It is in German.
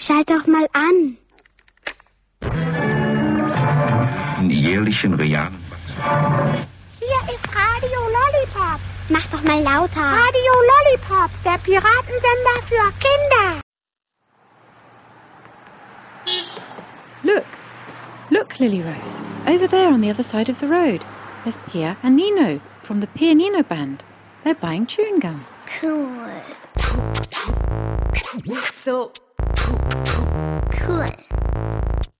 Schalt doch mal an. In jährlichen realen Hier ist Radio Lollipop. Mach doch mal lauter. Radio Lollipop, der Piratensender für Kinder. Look, Lily Rose. Over there on the other side of the road. There's Pia and Nino from the Pia Nino band. They're buying chewing gum. Cool. So Cool.